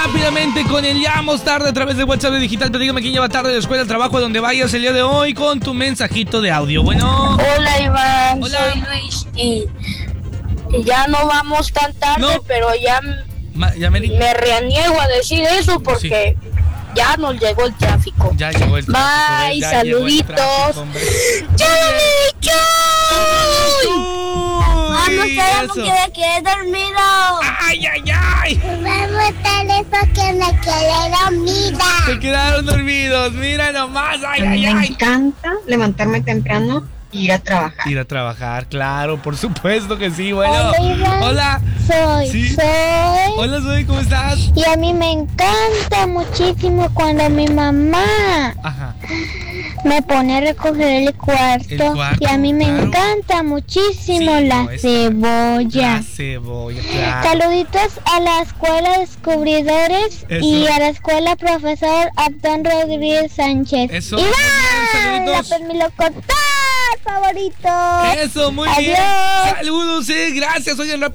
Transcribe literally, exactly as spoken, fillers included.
rápidamente con el Ya Vamos Tarde a través de WhatsApp de Digital. Pero dígame quién lleva tarde de la escuela al trabajo, donde vayas el día de hoy, con tu mensajito de audio. Bueno. Hola, Iván. Hola. Soy Luis y, y ya no vamos tan tarde, no. pero ya, Ma, ya me, me reniego a decir eso porque sí. ya nos llegó el tráfico. Ya llegó el tráfico. Bye, saluditos. ¡Chau! Vamos, quedamos que me quedé dormido. ¡Ay, ay, ay! Vamos a eso que me quedé dormida. Se quedaron dormidos, mira nomás. ¡Ay, ay, ay! Me encanta levantarme temprano e ir a trabajar. Ir a trabajar, claro, por supuesto que sí. Bueno, hola. Hola. Soy, ¿Sí? soy. Hola, Zoe, ¿cómo estás? Y a mí me encanta muchísimo cuando mi mamá Ajá. me pone a recoger el cuarto. El cuarto, y a mí me claro. encanta muchísimo Sí, la no, es- cebolla. La cebolla, claro. Saluditos a la escuela Descubridores Eso. y a la escuela Profesor Abdón Rodríguez Sánchez. Eso, ¡Iván! muy bien, saluditos. ¡Mi locutor favorito! Eso, muy Adiós. bien. Saludos, eh, gracias. Oye, rápido.